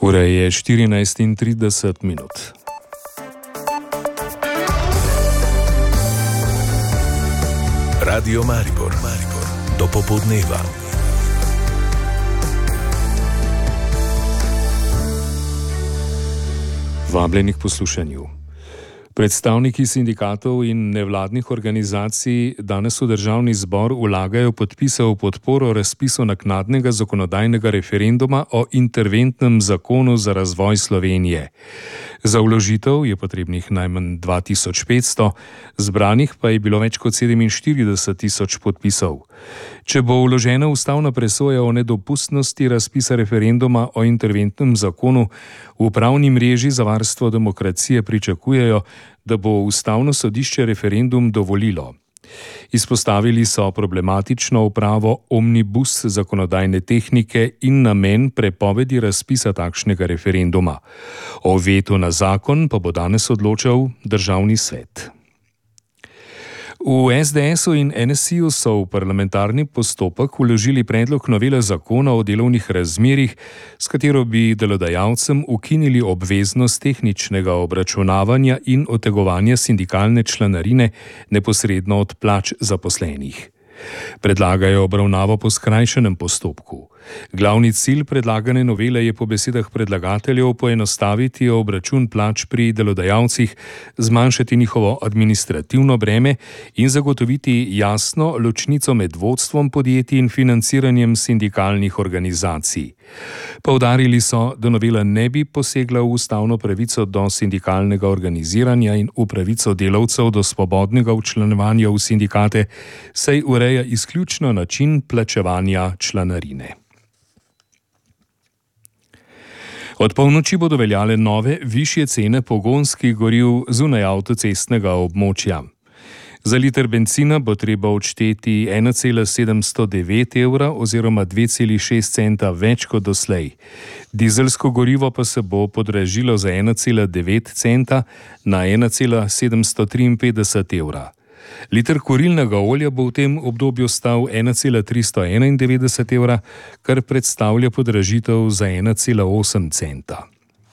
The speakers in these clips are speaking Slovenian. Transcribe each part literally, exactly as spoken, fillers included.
Ura je štirinajst in trideset minut. Radio Maribor, Maribor, do popoldneva. Vabljeni k poslušanju. Predstavniki sindikatov in nevladnih organizacij danes v Državni zbor vlagajo podpise v podporo razpisu naknadnega zakonodajnega referenduma o interventnem zakonu za razvoj Slovenije. Za vložitev je potrebnih najmanj dva tisoč petsto, zbranih pa je bilo več kot sedeminštirideset tisoč podpisov. Če bo vložena ustavna presoja o nedopustnosti razpisa referenduma o interventnem zakonu, v Upravni mreži za varstvo demokracije pričakujejo, da bo Ustavno sodišče referendum dovolilo. Izpostavili so problematično upravo omnibus zakonodajne tehnike in namen prepovedi razpisa takšnega referenduma. O vetu na zakon pa bo danes odločal Državni svet. V es de esu in en es i-ju so v parlamentarni postopek vložili predlog novele zakona o delovnih razmerjih, s katero bi delodajalcem ukinili obveznost tehničnega obračunavanja in otegovanja sindikalne članarine neposredno od plač zaposlenih. Predlagajo obravnavo po skrajšanem postopku. Glavni cilj predlagane novele je po besedah predlagateljev poenostaviti obračun plač pri delodajalcih, zmanjšati njihovo administrativno breme in zagotoviti jasno ločnico med vodstvom podjetij in financiranjem sindikalnih organizacij. Poudarili so, da novela ne bi posegla v ustavno pravico do sindikalnega organiziranja in v pravico delavcev do svobodnega včlanjevanja v sindikate, saj ureja izključno način plačevanja članarine. Od polnoči bodo veljale nove, višje cene pogonskih goriv zunaj avtocestnega območja. Za liter bencina bo treba odšteti ena cela sedemsto devet evra oziroma dve celi šest centa več kot doslej. Dizelsko gorivo pa se bo podražilo za ena cela devet centa na ena cela sedemsto triinpetdeset evra. Liter kurilnega olja bo v tem obdobju stal ena cela tristo enaindevetdeset evra, kar predstavlja podražitev za ena cela osem centa.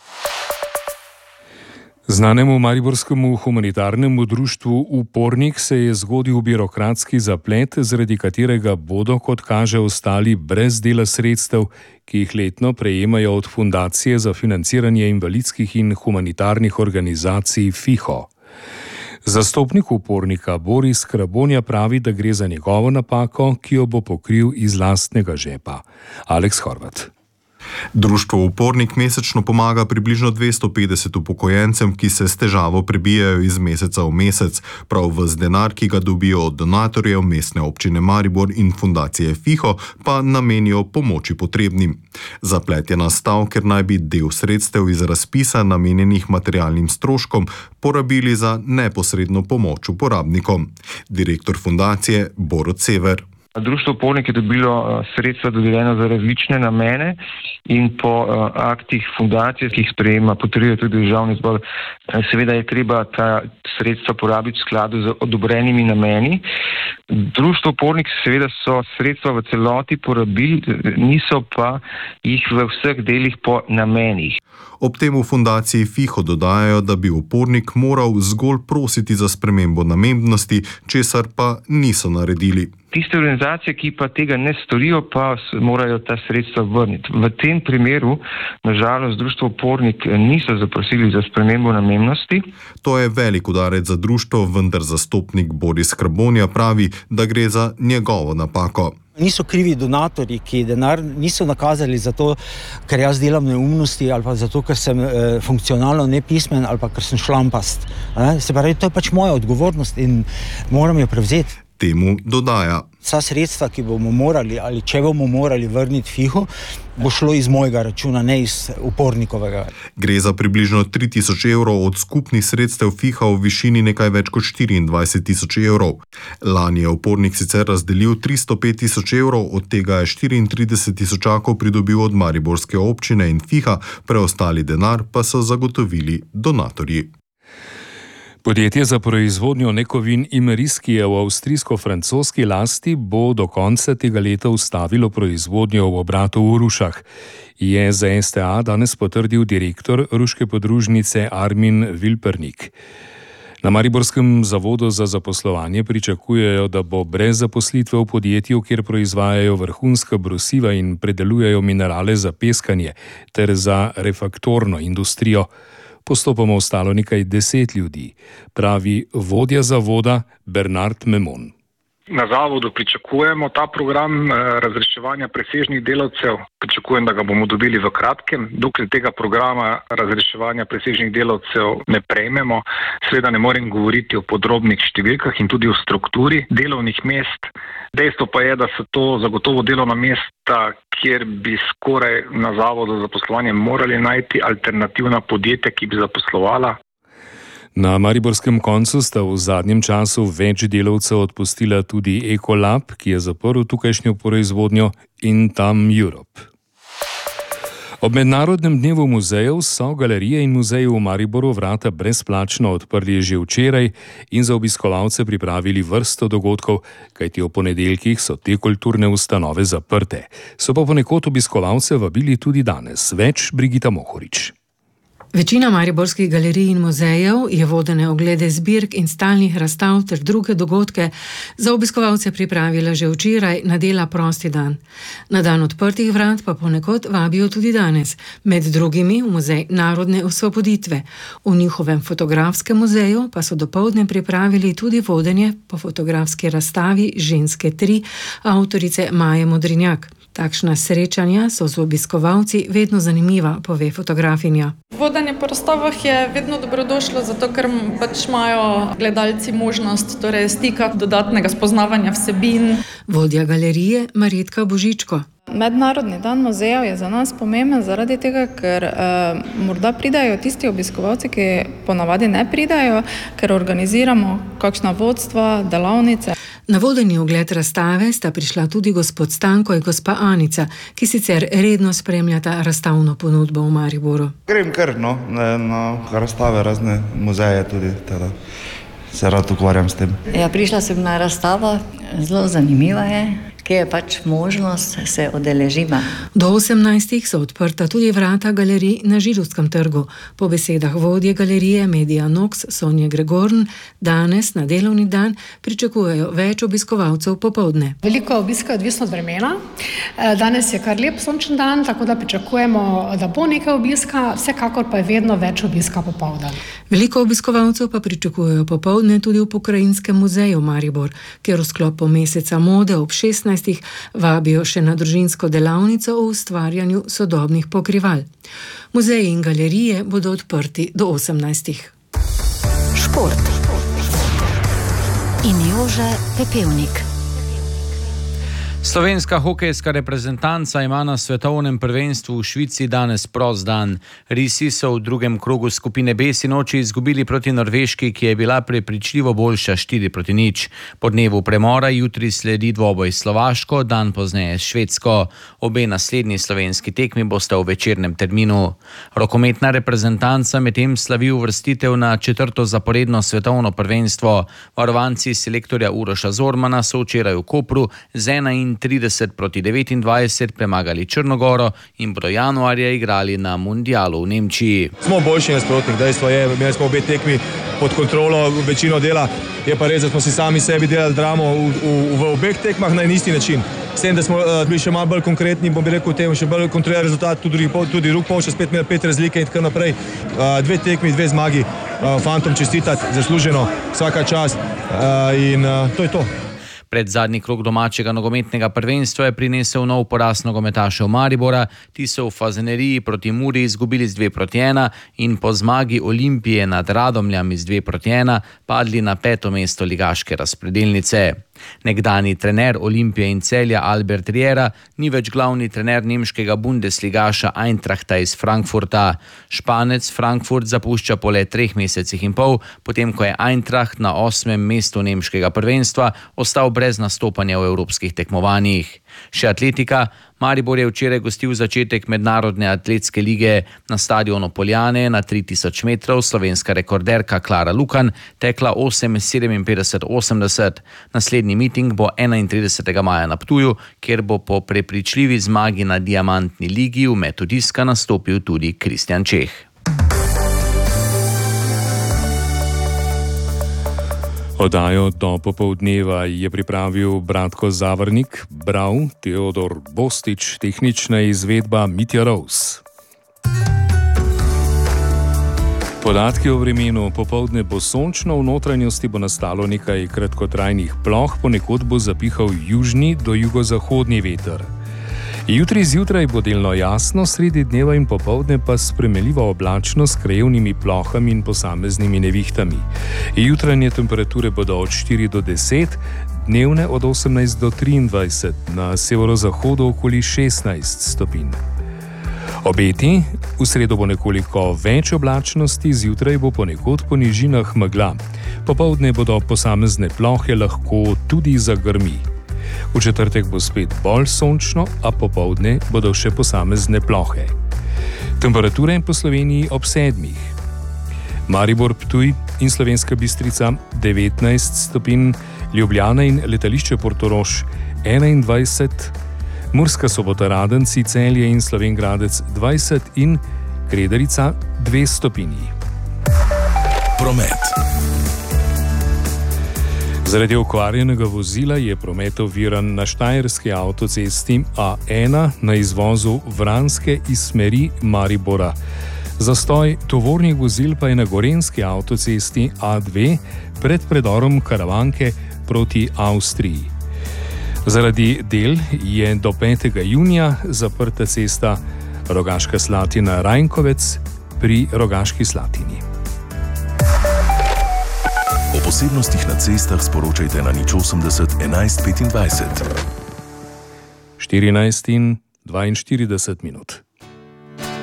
Znanemu mariborskemu humanitarnemu društvu Upornik se je zgodil birokratski zaplet, zaradi katerega bodo, kot kaže, ostali brez dela sredstev, ki jih letno prejemajo od Fundacije za financiranje invalidskih in humanitarnih organizacij FIHO. Zastopnik Upornika Boris Krabonja pravi, da gre za njegovo napako, ki jo bo pokril iz lastnega žepa. Aleks Horvat. Društvo Upornik mesečno pomaga približno dvesto petdeset upokojencem, ki se s težavo prebijajo iz meseca v mesec. Prav ves denar, ki ga dobijo od donatorjev Mestne občine Maribor in Fundacije FIHO, pa namenijo pomoči potrebnim. Zaplet je nastal, ker naj bi del sredstev iz razpisa namenjenih materialnim stroškom porabili za neposredno pomoč uporabnikom. Direktor fundacije Borut Sever. Društvo Upornik je dobilo sredstva dodeljena za različne namene in po aktih fundacije, ki jih sprejema, potrjuje tudi Državni zbor, seveda je treba ta sredstva porabiti v skladu z odobrenimi nameni. Društvo Upornik seveda so sredstva v celoti porabili, niso pa jih v vseh delih po namenih. Ob tem v fundaciji FIHO dodajajo, da bi Upornik moral zgolj prositi za spremembo namembnosti, česar pa niso naredili. Tiste organizacije, ki pa tega ne storijo, pa morajo ta sredstva vrniti. V tem primeru, nažalost, društvo Upornik niso zaprosili za spremembo namembnosti. To je velik udarec za društvo, vendar zastopnik Boris Krabonja pravi, da gre za njegovo napako. Niso krivi donatorji, ki denar niso nakazali zato, ker jaz delam neumnosti ali pa zato, ker sem e, funkcionalno nepismen ali pa ker sem šlampast. E? Se pravi, to je pač moja odgovornost in moram jo prevzeti. Temu dodaja. Vsa sredstva, ki bomo morali ali če bomo morali vrniti FIHO, bo šlo iz mojega računa, ne iz Upornikovega. Gre za približno tri tisoč evrov od skupnih sredstev FIHO v višini nekaj več kot štiriindvajset tisoč evrov. Lani je Upornik sicer razdelil tristo pet tisoč evrov, od tega je štiriintrideset tisočakov pridobil od mariborske občine in FIHA, preostali denar pa so zagotovili donatorji. Podjetje za proizvodnjo nekovin Imeris, ki je v avstrijsko-francoski lasti, bo do konca tega leta ustavilo proizvodnjo v obratu v Rušah, je za S T A danes potrdil direktor ruške podružnice Armin Vilpernik. Na mariborskem zavodu za zaposlovanje pričakujejo, da bo brez zaposlitve v podjetju, kjer proizvajajo vrhunska brosiva in predelujejo minerale za peskanje ter za refaktorno industrijo, postopoma ostalo nekaj deset ljudi, pravi vodja zavoda Bernard Memon. Na zavodu pričakujemo ta program razreševanja presežnih delavcev. Pričakujem, da ga bomo dobili v kratkem. Dokler tega programa razreševanja presežnih delavcev ne prejmemo, seveda ne morem govoriti o podrobnih številkah in tudi o strukturi delovnih mest. Dejstvo pa je, da so to zagotovo delovna mesta, kjer bi skoraj na zavodu za zaposlovanje morali najti alternativna podjetja, ki bi zaposlovala. Na mariborskem koncu sta v zadnjem času več delavcev odpustila tudi Ecolab, ki je zaprl tukajšnjo proizvodnjo, in Tam Europe. Ob mednarodnem dnevu muzejev so galerije in muzeji v Mariboru vrata brezplačno odprli že včeraj in za obiskovalce pripravili vrsto dogodkov, kajti ob ponedeljkih so te kulturne ustanove zaprte. So pa ponekod obiskovalce vabili tudi danes. Več Brigita Mohorič. Večina mariborskih galerij in muzejev je vodene oglede zbirk in stalnih razstav ter druge dogodke za obiskovalce pripravila že včeraj na dela prosti dan. Na dan odprtih vrat pa ponekod vabijo tudi danes, med drugimi v Muzej narodne osvoboditve. V njihovem fotografskem muzeju pa so dopoldne pripravili tudi vodenje po fotografski razstavi Ženske tri avtorice Maje Modrinjak. Takšna srečanja so z obiskovalci vedno zanimiva, pove fotografinja. Vodenje po razstavah je vedno dobrodošlo, zato ker pač imajo gledalci možnost torej stika, dodatnega spoznavanja vsebin. Vodja galerije Marjetka Božičko. Mednarodni dan muzejev je za nas pomemben zaradi tega, ker eh, morda pridajo tisti obiskovalci, ki ponavadi ne pridajo, ker organiziramo kakšna vodstva, delavnice. Na vodeni ogled razstave sta prišla tudi gospod Stanko in gospa Anica, ki sicer redno spremljata razstavno ponudbo v Mariboru. Grem kar no, na, na razstave, razne muzeje tudi, teda se rad ukvarjam s tem. Ja, prišla sem na razstavo, zelo zanimiva je, ki je pač možnost se udeležiti. Do osemnajstih so odprta tudi vrata galerij na Židovskem trgu. Po besedah vodje galerije Media Nox Sonje Gregorn danes na delovni dan pričakujejo več obiskovalcev popoldne. Veliko obiska je odvisno od vremena. Danes je kar lep sončen dan, tako da pričakujemo, da bo nekaj obiska, vsekakor pa je vedno več obiska popoldan. Veliko obiskovalcev pa pričakujejo popoldne tudi v Pokrajinskem muzeju Maribor, kjer v sklopu meseca mode ob šestnajstih vabijo še na družinsko delavnico o ustvarjanju sodobnih pokrival. Muzeji in galerije bodo odprti do osemnajstih. Šport. In Jože Pepevnik. Slovenska hokejska reprezentanca ima na svetovnem prvenstvu v Švici danes prost dan. Risi so v drugem krogu skupine B sinoči izgubili proti Norveški, ki je bila prepričljivo boljša štiri proti nič. Po dnevu premora jutri sledi dvoboj s Slovaško, dan pozneje s Švedsko. Obe naslednji slovenski tekmi bosta v večernem terminu. Rokometna reprezentanca medtem slavi uvrstitev na četrto zaporedno svetovno prvenstvo. Varovanci selektorja Uroša Zormana so včeraj v Kopru z enaintrideset proti devetindvajset premagali Črnogoro in bodo januarja igrali na mundialu v Nemčiji. Smo boljši nasprotnik, dejstvo je, imeli smo obe tekmi pod kontrolo večino dela, je pa res, da smo si sami sebi delali dramo v, v, v obeh tekmah na isti način. S tem, da smo uh, bili še malo bolj konkretni, bom bi rekel temu, še bolj kontrolirali rezultat, tudi, tudi ruk polčas, spet imeli pet razlike in tako naprej. Uh, dve tekmi, dve zmagi, uh, fantom čestitati, zasluženo, vsaka čast uh, in uh, to je to. Pred zadnji krog domačega nogometnega prvenstva je prinesel nov poraz nogometašev Maribora. Ti so v Fazaneriji proti Muri izgubili z dve proti ena in po zmagi Olimpije nad Radomljami z dve proti ena padli na peto mesto ligaške razpredelnice. Nekdani trener Olimpije in Celja Albert Riera ni več glavni trener nemškega bundesligaša Eintrachta iz Frankfurta. Španec Frankfurt zapušča po le treh mesecih in pol, potem ko je Eintracht na osmem mestu nemškega prvenstva ostal brez nastopanja v evropskih tekmovanjih. Še atletika. Maribor je včeraj gostil začetek mednarodne atletske lige na stadionu Poljane na tri tisoč metrov. Slovenska rekorderka Klara Lukan tekla osem sedeminpetdeset osemdeset. Naslednji miting bo enaintridesetega maja na Ptuju, kjer bo po prepričljivi zmagi na diamantni ligi v metu diska nastopil tudi Kristjan Čeh. Oddajo do popoldneva je pripravil Bratko Zavrnik, bral Teodor Bostič, tehnična izvedba Mitja Rous. Podatki o vremenu. Popoldne bo sončno, v notranjosti bo nastalo nekaj kratkotrajnih ploh, ponekod bo zapihal južni do jugozahodni veter. Jutri zjutraj bo delno jasno, sredi dneva in popoldne pa spremenljiva oblačnost s krajevnimi plohami in posameznimi nevihtami. Jutranje temperature bodo od štiri do deset, dnevne od osemnajst do triindvajset, na severozahodu okoli šestnajst stopinj. Obeti: v sredo bo nekoliko več oblačnosti, zjutraj bo ponekod po nižinah megla. Popoldne bodo posamezne plohe, lahko tudi zagrmi. V četrtek bo spet bolj sončno, a popoldne bodo še posamezne plohe. Temperature po Sloveniji ob sedmih. Maribor, Ptuj in Slovenska Bistrica devetnajst stopinj, Ljubljana in letališče Portorož enaindvajset, Murska Sobota, Radenci, Celje in Slovenj Gradec dvajset in Kredarica dve stopinji. Promet. Zaradi okvarjenega vozila je promet oviran na štajerski avtocesti A ena na izvozu Vranske iz smeri Maribora. Zastoj tovornih vozil pa je na gorenjski avtocesti A dve pred predorom Karavanke proti Avstriji. Zaradi del je do petega junija zaprta cesta Rogaška Slatina-Rajnkovec pri Rogaški Slatini. O posebnostih na cestah sporočajte na nič osemdeset enajst petindvajset. štirinajst in dvainštirideset minut.